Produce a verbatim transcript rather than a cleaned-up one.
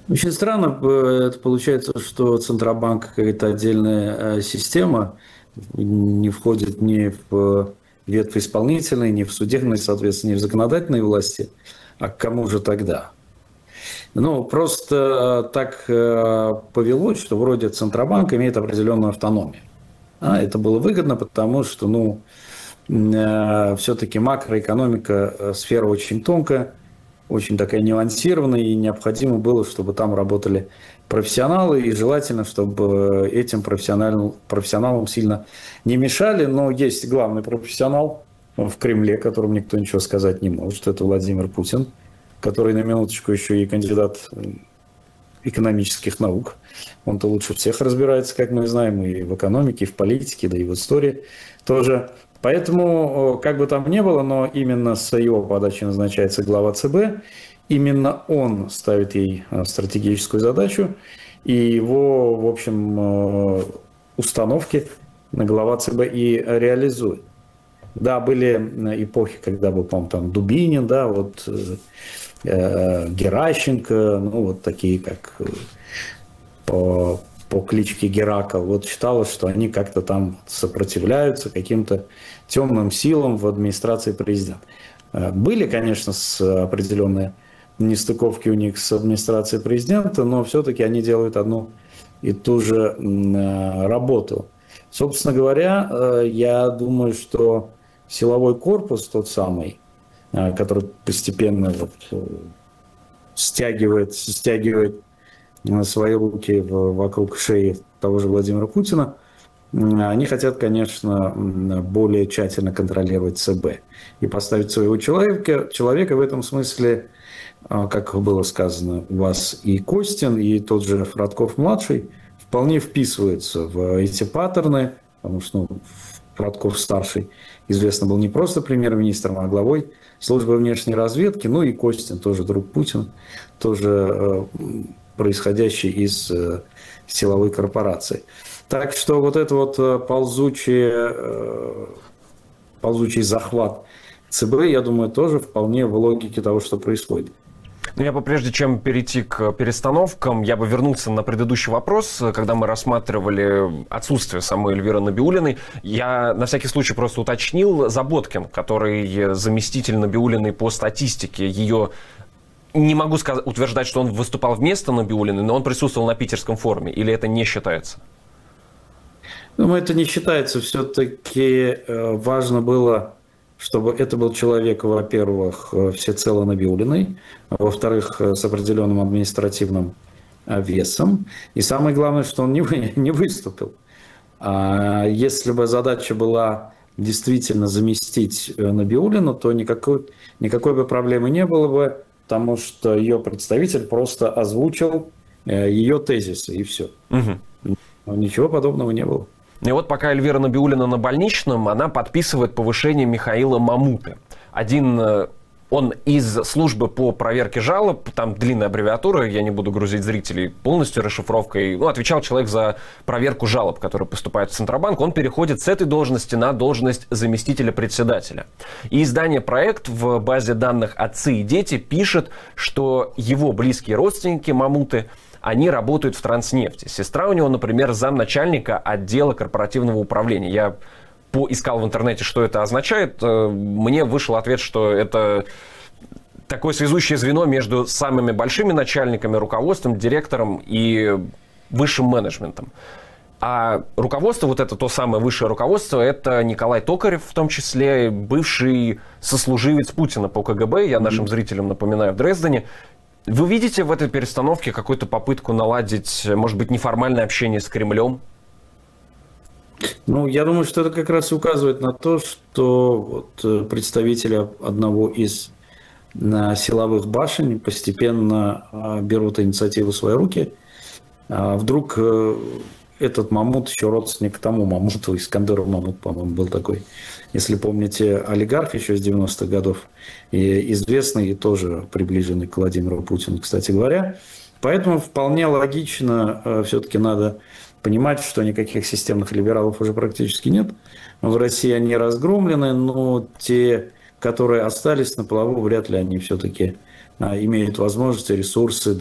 Очень странно, э, это получается, что Центробанк какая-то отдельная э, система, не входит ни в ветвь исполнительной, ни в судебной, соответственно, ни в законодательной власти. А к кому же тогда? Ну, просто э, так э, повелось, что вроде Центробанк имеет определенную автономию. А это было выгодно, потому что, ну, э, все-таки макроэкономика э, сфера очень тонкая, очень такая нюансированная, и необходимо было, чтобы там работали профессионалы, и желательно, чтобы этим профессионалам, профессионалам сильно не мешали. Но есть главный профессионал в Кремле, которому никто ничего сказать не может, это Владимир Путин, который на минуточку еще и кандидат экономических наук. Он-то лучше всех разбирается, как мы знаем, и в экономике, и в политике, да и в истории тоже. Поэтому, как бы там ни было, но именно с его подачи назначается глава ЦБ. Именно он ставит ей стратегическую задачу, и его, в общем, установки на глава ЦБ и реализует. Да, были эпохи, когда был, по-моему, там Дубинин, да, вот э, Геращенко, ну, вот такие, как по, по кличке Геракл. Вот считалось, что они как-то там сопротивляются каким-то темным силам в администрации президента. Были, конечно, с определенные нестыковки у них с администрацией президента, но все-таки они делают одну и ту же работу. Собственно говоря, я думаю, что силовой корпус тот самый, который постепенно вот стягивает, стягивает свои руки вокруг шеи того же Владимира Путина, они хотят, конечно, более тщательно контролировать ЦБ и поставить своего человека. Человека в этом смысле, как было сказано, у вас и Костин, и тот же Фродков-младший вполне вписываются в эти паттерны, потому что ну, Фродков-старший, известно, был не просто премьер-министром, а главой службы внешней разведки, ну и Костин, тоже друг Путина, тоже происходящий из силовой корпорации. Так что вот это вот ползучий, ползучий захват ЦБ, я думаю, тоже вполне в логике того, что происходит. Но я бы, прежде чем перейти к перестановкам, я бы вернулся на предыдущий вопрос, когда мы рассматривали отсутствие самой Эльвиры Набиуллиной. Я на всякий случай просто уточнил, Заботкин, который заместитель Набиуллиной по статистике, ее... Не могу сказать, утверждать, что он выступал вместо Набиуллиной, но он присутствовал на питерском форуме, или это не считается? Ну, это не считается. Все-таки важно было, чтобы это был человек, во-первых, всецело Набиуллиной, а во-вторых, с определенным административным весом. И самое главное, что он не, вы, не выступил. А если бы задача была действительно заместить Набиуллину, то никакой, никакой бы проблемы не было бы, потому что ее представитель просто озвучил ее тезисы, и все. Угу. Ничего подобного не было. И вот пока Эльвира Набиуллина на больничном, она подписывает повышение Михаила Мамуты. Один, он из службы по проверке жалоб, там длинная аббревиатура, я не буду грузить зрителей полностью расшифровкой, ну, отвечал человек за проверку жалоб, которые поступают в Центробанк, он переходит с этой должности на должность заместителя председателя. И издание «Проект» в базе данных «Отцы и дети» пишет, что его близкие родственники Мамуты, они работают в Транснефти. Сестра у него, например, замначальника отдела корпоративного управления. Я поискал в интернете, что это означает. Мне вышел ответ, что это такое связующее звено между самыми большими начальниками, руководством, директором и высшим менеджментом. А руководство, вот это то самое высшее руководство, это Николай Токарев, в том числе бывший сослуживец Путина по КГБ, я нашим зрителям напоминаю, в Дрездене. Вы видите в этой перестановке какую-то попытку наладить, может быть, неформальное общение с Кремлем? Ну, я думаю, что это как раз указывает на то, что вот представители одного из силовых башен постепенно берут инициативу в свои руки. Вдруг этот Мамут еще родственник тому Мамуту, Искандеру Мамут, по-моему, был такой, если помните, олигарх еще с девяностых годов, и известный и тоже приближенный к Владимиру Путину, кстати говоря. Поэтому вполне логично, все-таки надо понимать, что никаких системных либералов уже практически нет. В России они разгромлены, но те, которые остались на плаву, вряд ли они все-таки имеют возможности, ресурсы